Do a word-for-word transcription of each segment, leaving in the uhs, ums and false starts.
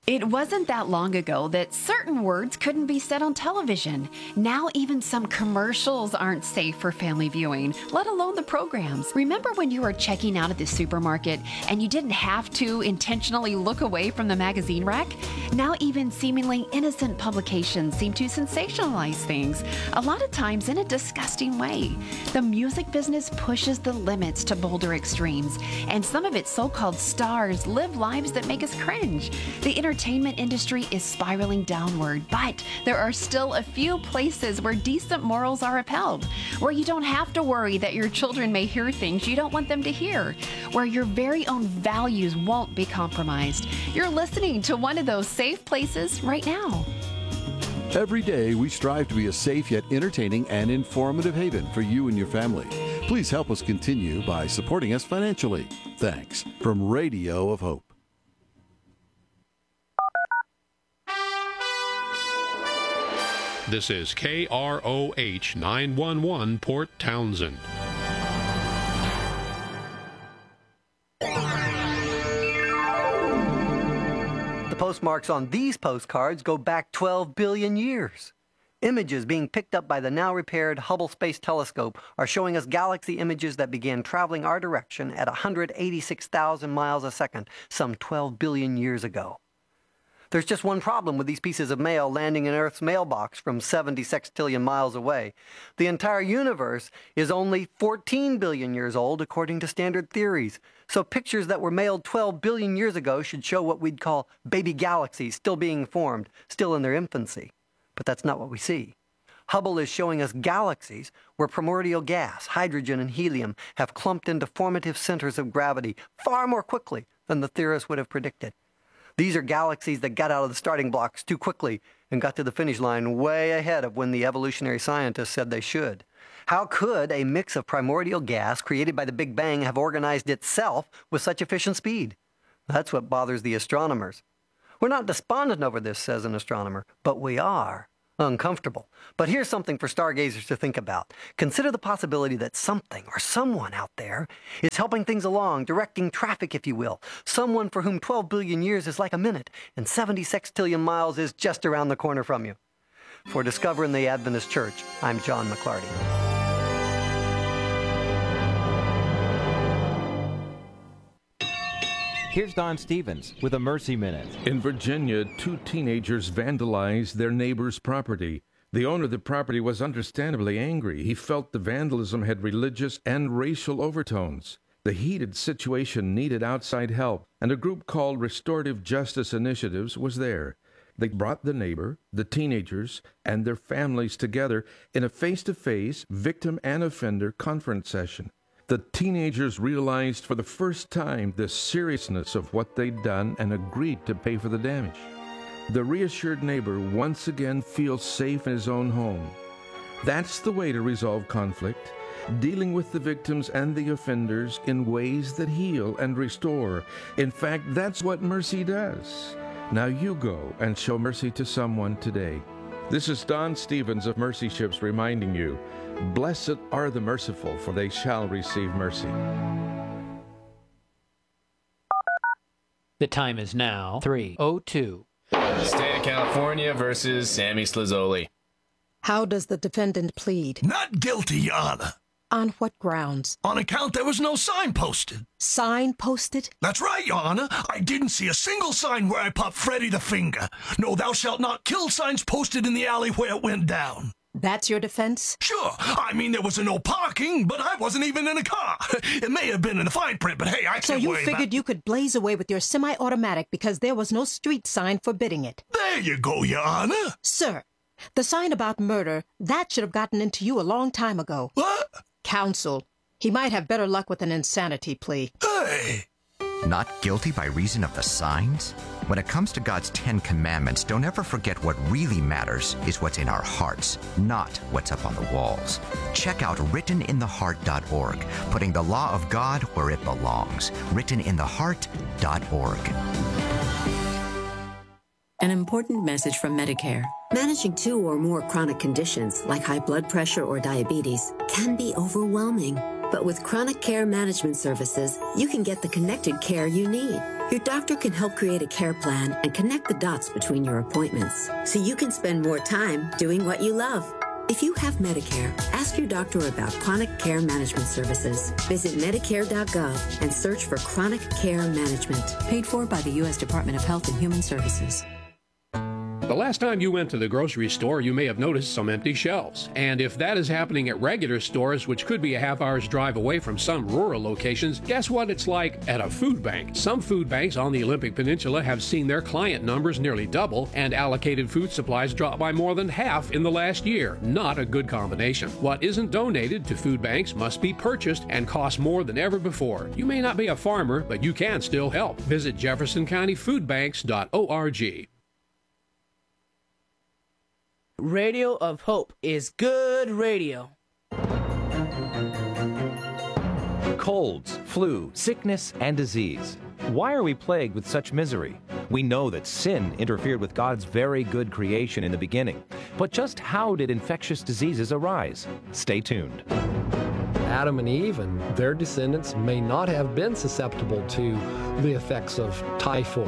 It wasn't that long ago that certain words couldn't be said on television. Now even some commercials aren't safe for family viewing, let alone the programs. Remember when you were checking out at the supermarket and you didn't have to intentionally look away from the magazine rack? Now even seemingly innocent publications seem to sensationalize things, a lot of times in a disgusting way. The music business pushes the limits to bolder extremes, and some of its so-called stars live lives that make us cringe. The entertainment industry is spiraling downward, but there are still a few places where decent morals are upheld, where you don't have to worry that your children may hear things you don't want them to hear, where your very own values won't be compromised. You're listening to one of those safe places right now. Every day, we strive to be a safe yet entertaining and informative haven for you and your family. Please help us continue by supporting us financially. Thanks. From Radio of Hope. This is K R O H nine one one Port Townsend. The postmarks on these postcards go back twelve billion years. Images being picked up by the now repaired Hubble Space Telescope are showing us galaxy images that began traveling our direction at one hundred eighty-six thousand miles a second, some twelve billion years ago. There's just one problem with these pieces of mail landing in Earth's mailbox from seventy sextillion miles away. The entire universe is only fourteen billion years old according to standard theories. So pictures that were mailed twelve billion years ago should show what we'd call baby galaxies still being formed, still in their infancy. But that's not what we see. Hubble is showing us galaxies where primordial gas, hydrogen and helium, have clumped into formative centers of gravity far more quickly than the theorists would have predicted. These are galaxies that got out of the starting blocks too quickly and got to the finish line way ahead of when the evolutionary scientists said they should. How could a mix of primordial gas created by the Big Bang have organized itself with such efficient speed? That's what bothers the astronomers. We're not despondent over this, says an astronomer, but we are uncomfortable. But here's something for stargazers to think about. Consider the possibility that something or someone out there is helping things along, directing traffic, if you will. Someone for whom twelve billion years is like a minute, and seventy sextillion miles is just around the corner from you. For Discovering the Adventist Church, I'm John McClarty. Here's Don Stevens with a Mercy Minute. In Virginia, two teenagers vandalized their neighbor's property. The owner of the property was understandably angry. He felt the vandalism had religious and racial overtones. The heated situation needed outside help, and a group called Restorative Justice Initiatives was there. They brought the neighbor, the teenagers, and their families together in a face-to-face victim and offender conference session. The teenagers realized for the first time the seriousness of what they'd done and agreed to pay for the damage. The reassured neighbor once again feels safe in his own home. That's the way to resolve conflict, dealing with the victims and the offenders in ways that heal and restore. In fact, that's what mercy does. Now you go and show mercy to someone today. This is Don Stevens of Mercy Ships reminding you, blessed are the merciful, for they shall receive mercy. The time is now three oh two. The state of California versus Sammy Slazzoli. How does the defendant plead? Not guilty, Your Honor. On what grounds? On account there was no sign posted. Sign posted? That's right, Your Honor. I didn't see a single sign where I popped Freddy the finger. No thou shalt not kill signs posted in the alley where it went down. That's your defense? Sure. I mean, there was no parking, but I wasn't even in a car. It may have been in the fine print, but hey, I can't So you worry figured about... you could blaze away with your semi-automatic because there was no street sign forbidding it. There you go, Your Honor. Sir, the sign about murder, that should have gotten into you a long time ago. What? Counsel, he might have better luck with an insanity plea. Hey! Not guilty by reason of the signs? When it comes to God's Ten Commandments, don't ever forget what really matters is what's in our hearts, not what's up on the walls. Check out written in the heart dot org, putting the law of God where it belongs. written in the heart dot org. An important message from Medicare. Managing two or more chronic conditions, like high blood pressure or diabetes, can be overwhelming. But with Chronic Care Management Services, you can get the connected care you need. Your doctor can help create a care plan and connect the dots between your appointments so you can spend more time doing what you love. If you have Medicare, ask your doctor about chronic care management services. Visit Medicare dot gov and search for chronic care management. Paid for by the U S Department of Health and Human Services. The last time you went to the grocery store, you may have noticed some empty shelves. And if that is happening at regular stores, which could be a half hour's drive away from some rural locations, guess what it's like at a food bank? Some food banks on the Olympic Peninsula have seen their client numbers nearly double and allocated food supplies drop by more than half in the last year. Not a good combination. What isn't donated to food banks must be purchased and costs more than ever before. You may not be a farmer, but you can still help. Visit Jefferson County Food Banks dot org. Radio of Hope is good radio. Colds, flu, sickness, and disease. Why are we plagued with such misery? We know that sin interfered with God's very good creation in the beginning. But just how did infectious diseases arise? Stay tuned. Adam and Eve and their descendants may not have been susceptible to the effects of typhoid.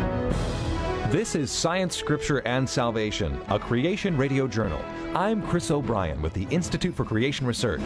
This is Science, Scripture, and Salvation, a Creation Radio Journal. I'm Chris O'Brien with the Institute for Creation Research.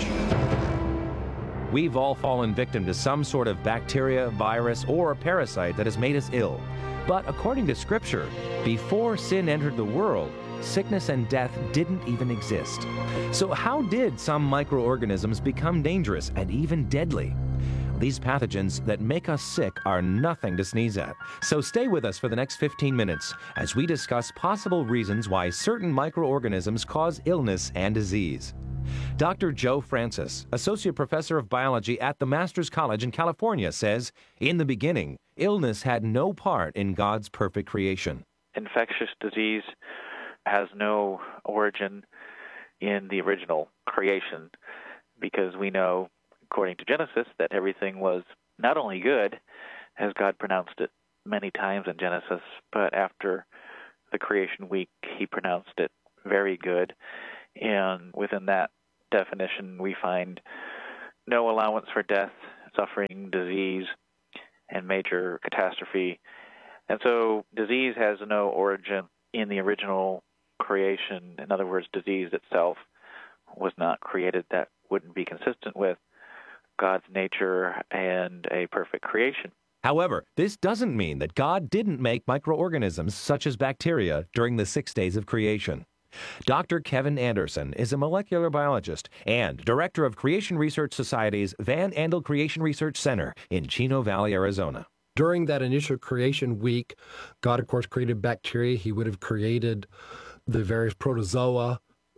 We've all fallen victim to some sort of bacteria, virus, or parasite that has made us ill. But according to Scripture, before sin entered the world, sickness and death didn't even exist. So how did some microorganisms become dangerous and even deadly? These pathogens that make us sick are nothing to sneeze at. So stay with us for the next fifteen minutes as we discuss possible reasons why certain microorganisms cause illness and disease. Doctor Joe Francis, Associate Professor of Biology at the Masters College in California, says, in the beginning, illness had no part in God's perfect creation. Infectious disease has no origin in the original creation because we know, according to Genesis, that everything was not only good, as God pronounced it many times in Genesis, but after the creation week, he pronounced it very good. And within that definition, we find no allowance for death, suffering, disease, and major catastrophe. And so disease has no origin in the original creation. In other words, disease itself was not created. That wouldn't be consistent with God's nature and a perfect creation. However, this doesn't mean that God didn't make microorganisms such as bacteria during the six days of creation. Doctor Kevin Anderson is a molecular biologist and director of Creation Research Society's Van Andel Creation Research Center in Chino Valley, Arizona. During that initial creation week, God, of course, created bacteria. He would have created the various protozoa,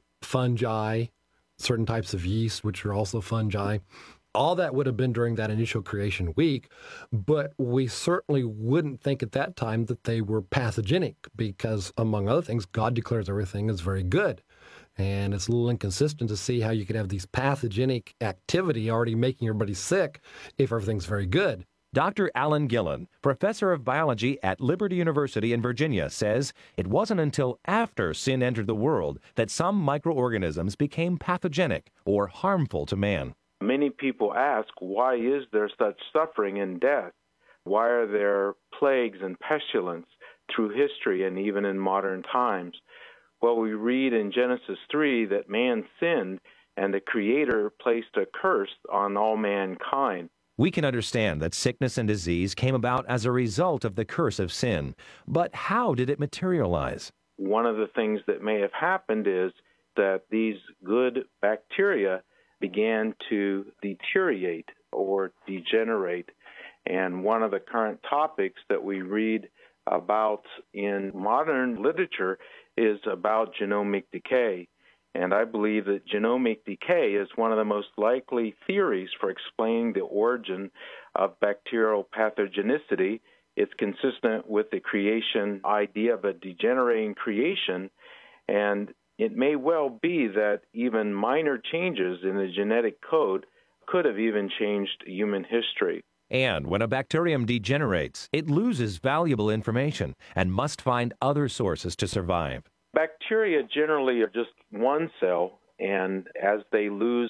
fungi, certain types of yeast, which are also fungi. All that would have been during that initial creation week, but we certainly wouldn't think at that time that they were pathogenic because, among other things, God declares everything is very good. And it's a little inconsistent to see how you could have these pathogenic activity already making everybody sick if everything's very good. Doctor Alan Gillen, professor of biology at Liberty University in Virginia, says it wasn't until after sin entered the world that some microorganisms became pathogenic or harmful to man. Many people ask, why is there such suffering and death? Why are there plagues and pestilence through history and even in modern times? Well, we read in Genesis three that man sinned and the Creator placed a curse on all mankind. We can understand that sickness and disease came about as a result of the curse of sin. But how did it materialize? One of the things that may have happened is that these good bacteria began to deteriorate or degenerate. And one of the current topics that we read about in modern literature is about genomic decay. And I believe that genomic decay is one of the most likely theories for explaining the origin of bacterial pathogenicity. It's consistent with the creation idea of a degenerating creation, and it may well be that even minor changes in the genetic code could have even changed human history. And when a bacterium degenerates, it loses valuable information and must find other sources to survive. Bacteria generally are just one cell, and as they lose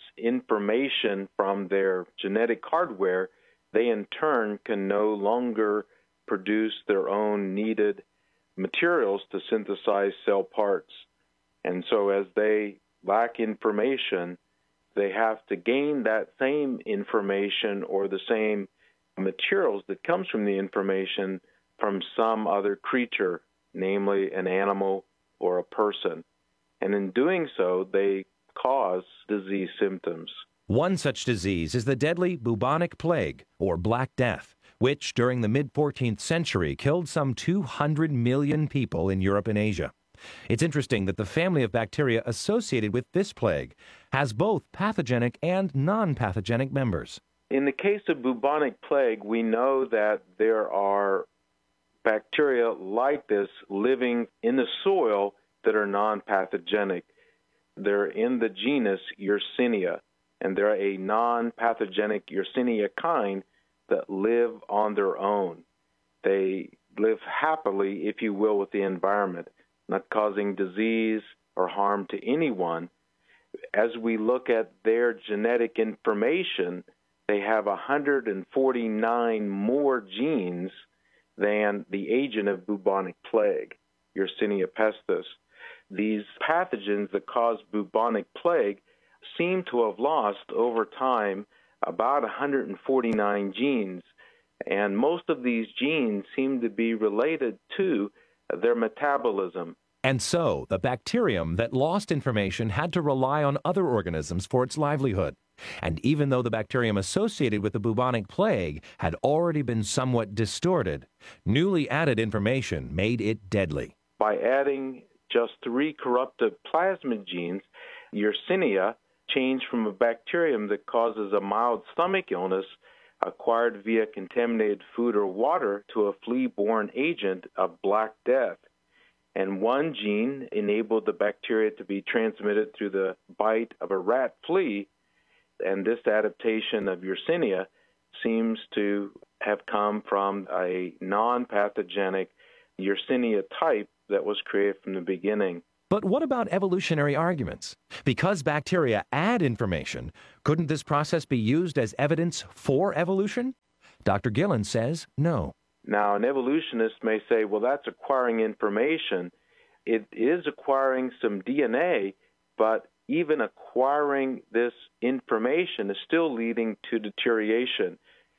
information from their genetic hardware, they in turn can no longer produce their own needed materials to synthesize cell parts. And so as they lack information, they have to gain that same information or the same materials that comes from the information from some other creature, namely an animal or a person. And in doing so, they cause disease symptoms. One such disease is the deadly bubonic plague, or Black Death, which during the mid fourteenth century killed some two hundred million people in Europe and Asia. It's interesting that the family of bacteria associated with this plague has both pathogenic and non-pathogenic members. In the case of bubonic plague, we know that there are bacteria like this living in the soil that are non-pathogenic. They're in the genus Yersinia, and they're a non-pathogenic Yersinia kind that live on their own. They live happily, if you will, with the environment, not causing disease or harm to anyone. As we look at their genetic information, they have one hundred forty-nine more genes than the agent of bubonic plague, Yersinia pestis. These pathogens that cause bubonic plague seem to have lost over time about one hundred forty-nine genes, and most of these genes seem to be related to their metabolism. And so, the bacterium that lost information had to rely on other organisms for its livelihood. And even though the bacterium associated with the bubonic plague had already been somewhat distorted, newly added information made it deadly. By adding just three corruptive plasmid genes, Yersinia changed from a bacterium that causes a mild stomach illness acquired via contaminated food or water to a flea-borne agent of Black Death. And one gene enabled the bacteria to be transmitted through the bite of a rat flea, and this adaptation of Yersinia seems to have come from a non-pathogenic Yersinia type that was created from the beginning. But what about evolutionary arguments? Because bacteria add information, couldn't this process be used as evidence for evolution? Doctor Gillen says no. Now, an evolutionist may say, well, that's acquiring information. It is acquiring some D N A, but even acquiring this information is still leading to deterioration.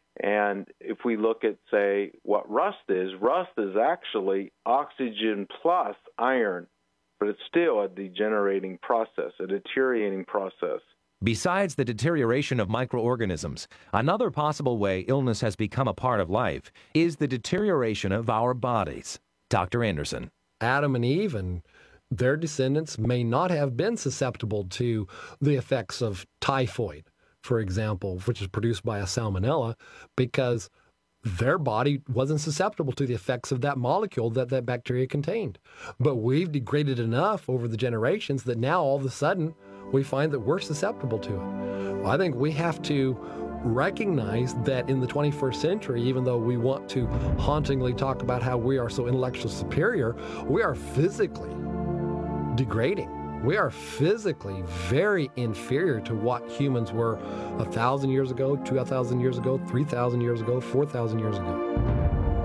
And if we look at, say, what rust is, rust is actually oxygen plus iron, but it's still a degenerating process, a deteriorating process. Besides the deterioration of microorganisms, another possible way illness has become a part of life is the deterioration of our bodies. Doctor Anderson. Adam and Eve and their descendants may not have been susceptible to the effects of typhoid, for example, which is produced by a salmonella, because their body wasn't susceptible to the effects of that molecule that that bacteria contained. But we've degraded enough over the generations that now all of a sudden we find that we're susceptible to it. Well, I think we have to recognize that in the twenty-first century, even though we want to hauntingly talk about how we are so intellectually superior, we are physically degrading. We are physically very inferior to what humans were a thousand years ago, two thousand years ago, three thousand years ago, four thousand years ago.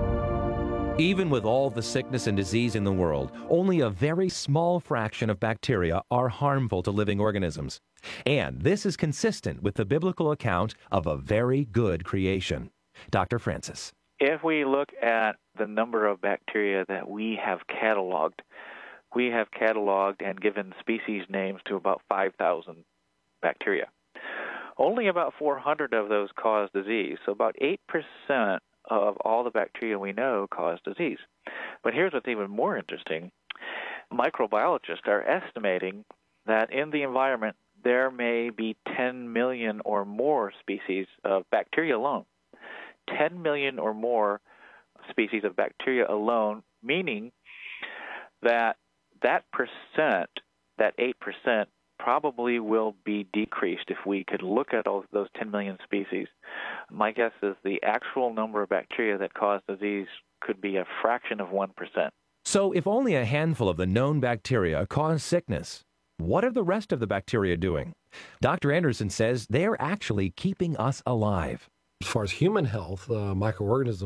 Even with all the sickness and disease in the world, only a very small fraction of bacteria are harmful to living organisms. And this is consistent with the biblical account of a very good creation. Doctor Francis. If we look at the number of bacteria that we have cataloged, we have cataloged and given species names to about five thousand bacteria. Only about four hundred of those cause disease, so about eight percent of all the bacteria we know cause disease. But here's what's even more interesting. Microbiologists are estimating that in the environment there may be ten million or more species of bacteria alone. ten million or more species of bacteria alone, meaning that that percent, that eight percent, probably will be decreased if we could look at all those ten million species. My guess is the actual number of bacteria that cause disease could be a fraction of one percent. So if only a handful of the known bacteria cause sickness, what are the rest of the bacteria doing? Doctor Anderson says they're actually keeping us alive. As far as human health, uh, microorganisms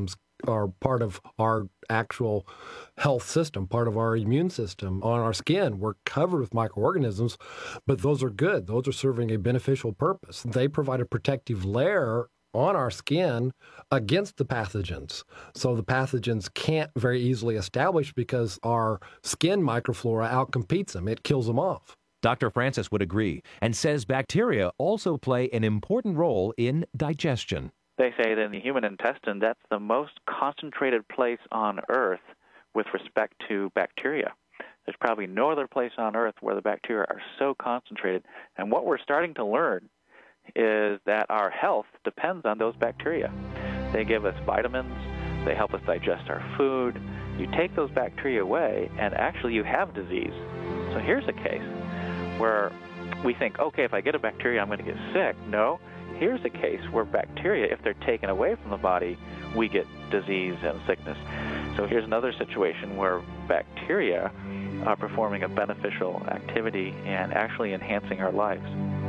are part of our actual health system, part of our immune system. On our skin, we're covered with microorganisms, but those are good. Those are serving a beneficial purpose. They provide a protective layer on our skin against the pathogens. So the pathogens can't very easily establish because our skin microflora outcompetes them. It kills them off. Doctor Francis would agree and says bacteria also play an important role in digestion. They say that in the human intestine, that's the most concentrated place on Earth with respect to bacteria. There's probably no other place on Earth where the bacteria are so concentrated. And what we're starting to learn is that our health depends on those bacteria. They give us vitamins. They help us digest our food. You take those bacteria away, and actually you have disease. So here's a case where we think, okay, if I get a bacteria, I'm going to get sick. No. Here's a case where bacteria, if they're taken away from the body, we get disease and sickness. So here's another situation where bacteria are performing a beneficial activity and actually enhancing our lives.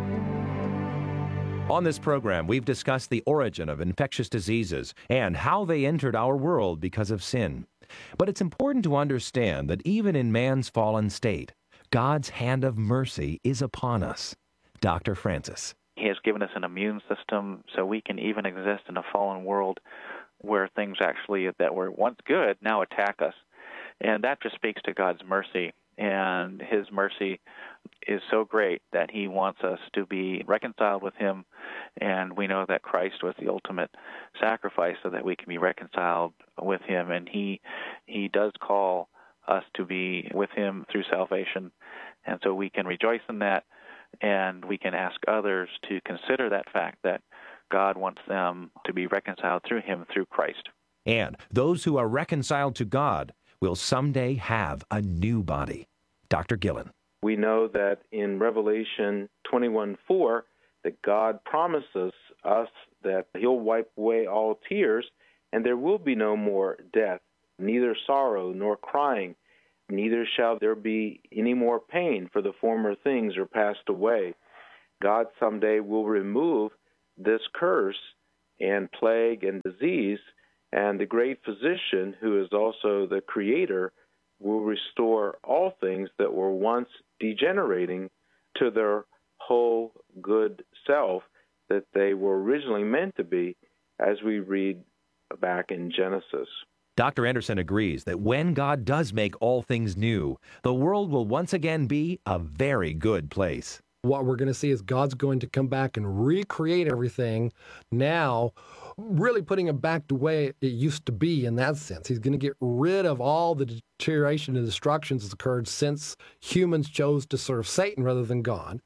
On this program, we've discussed the origin of infectious diseases and how they entered our world because of sin. But it's important to understand that even in man's fallen state, God's hand of mercy is upon us. Doctor Francis. He has given us an immune system so we can even exist in a fallen world where things actually that were once good now attack us. And that just speaks to God's mercy. And his mercy is so great that he wants us to be reconciled with him. And we know that Christ was the ultimate sacrifice so that we can be reconciled with him. And he he does call us to be with him through salvation. And so we can rejoice in that. And we can ask others to consider that fact that God wants them to be reconciled through him, through Christ. And those who are reconciled to God will someday have a new body. Doctor Gillen. We know that in Revelation twenty-one four, that God promises us that he'll wipe away all tears, and there will be no more death, neither sorrow nor crying. Neither shall there be any more pain, for the former things are passed away. God someday will remove this curse and plague and disease, and the great physician, who is also the creator, will restore all things that were once degenerating to their whole good self that they were originally meant to be, as we read back in Genesis. Doctor Anderson agrees that when God does make all things new, the world will once again be a very good place. What we're going to see is God's going to come back and recreate everything now, really putting it back the way it used to be in that sense. He's going to get rid of all the deterioration and destructions that's occurred since humans chose to serve Satan rather than God.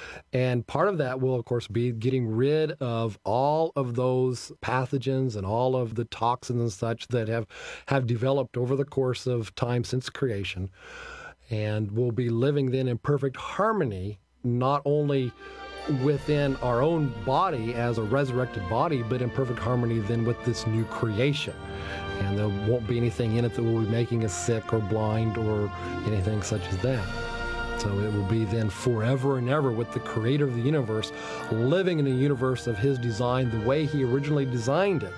And part of that will, of course, be getting rid of all of those pathogens and all of the toxins and such that have, have developed over the course of time since creation. And we'll be living then in perfect harmony, not only within our own body as a resurrected body, but in perfect harmony then with this new creation. And there won't be anything in it that will be making us sick or blind or anything such as that. So it will be then forever and ever with the creator of the universe, living in a universe of his design the way he originally designed it,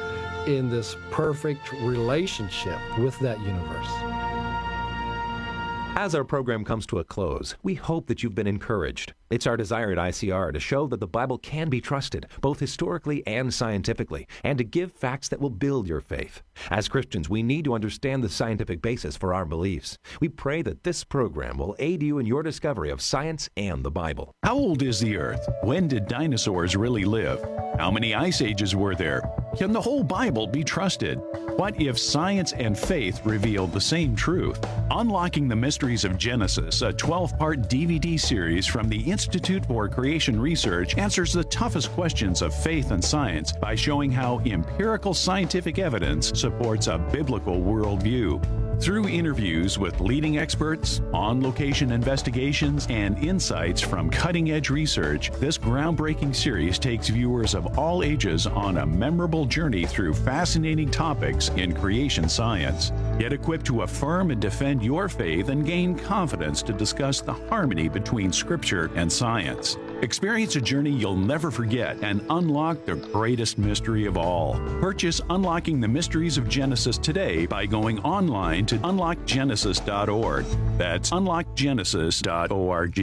in this perfect relationship with that universe. As our program comes to a close, we hope that you've been encouraged. It's our desire at I C R to show that the Bible can be trusted, both historically and scientifically, and to give facts that will build your faith. As Christians, we need to understand the scientific basis for our beliefs. We pray that this program will aid you in your discovery of science and the Bible. How old is the Earth? When did dinosaurs really live? How many ice ages were there? Can the whole Bible be trusted? What if science and faith reveal the same truth? Unlocking the Mysteries of Genesis, a twelve-part D V D series from the Institute for Creation Research, answers the toughest questions of faith and science by showing how empirical scientific evidence supports a biblical worldview. Through interviews with leading experts, on-location investigations, and insights from cutting-edge research, this groundbreaking series takes viewers of all ages on a memorable journey through fascinating topics in creation science. Get equipped to affirm and defend your faith and gain confidence to discuss the harmony between Scripture and science. Experience a journey you'll never forget and unlock the greatest mystery of all. Purchase Unlocking the Mysteries of Genesis today by going online to unlock genesis dot org. That's unlock genesis dot org.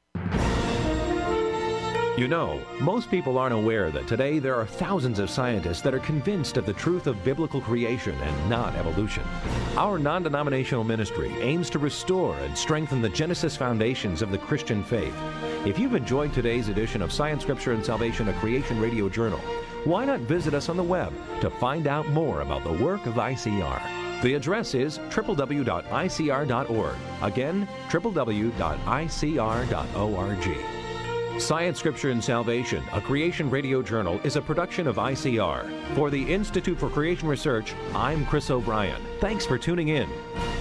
You know, most people aren't aware that today there are thousands of scientists that are convinced of the truth of biblical creation and not evolution. Our non-denominational ministry aims to restore and strengthen the Genesis foundations of the Christian faith. If you've enjoyed today's edition of Science, Scripture, and Salvation, a Creation Radio Journal, why not visit us on the web to find out more about the work of I C R? The address is w w w dot i c r dot org. Again, w w w dot i c r dot org. Science, Scripture, and Salvation, a Creation Radio Journal, is a production of I C R. For the Institute for Creation Research, I'm Chris O'Brien. Thanks for tuning in.